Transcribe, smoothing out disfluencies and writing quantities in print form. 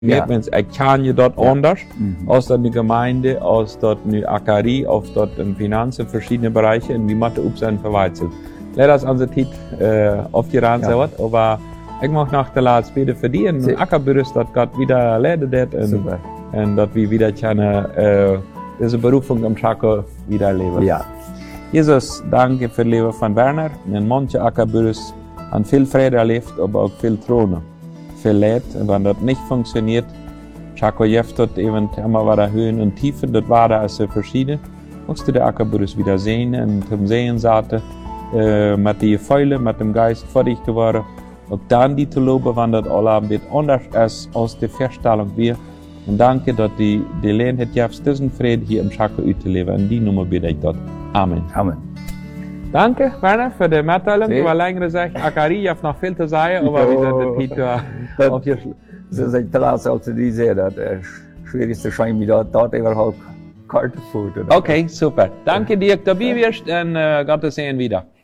Ja. Ik kan je dat anders, als dat de Gemeinde, als dat nu Akari, als dat in Finanzen, verschiedene Bereiche, und wie man op zijn verweizelt. Leider ist unsere Zeit aufgerannt, aber ich möchte nach der Lats bitte verdienen und Ackerbürst, dass Gott wieder leidet und dass wir wieder diese Berufung im Schako wieder leben. Ja. Jesus, danke für das Leben von Werner. In manche Ackerbürst haben viel Friede erlebt, aber auch viel Throne. Viel Leid, und wenn das nicht funktioniert, Schako jeft dort eben immer wieder Höhen und Tiefen, das war da also verschieden. Musst du der Ackerbürst wieder sehen und zum Sehen sagte, mit die Fäule, mit dem Geist vor dich geworden. Und dann die zu loben, wenn das alle wird anders ist, als die Feststellung wir. Und danke, dass die Lehn hat jetzt diesen Frieden hier im Schako zu leben. Und die Nummer bitte ich dort. Amen. Amen. Danke, Werner, für die Mitteilung. Ich war länger gesagt, Akari, ich habe noch viel zu sagen, aber wir sind die Titel aufgeschlossen. Das ist ein Platz, als die sehen, das schwierigste scheint mir dort überhaupt Karte zu. Okay, super. Danke dir, dass du dabei bist, und Gott sehen wieder.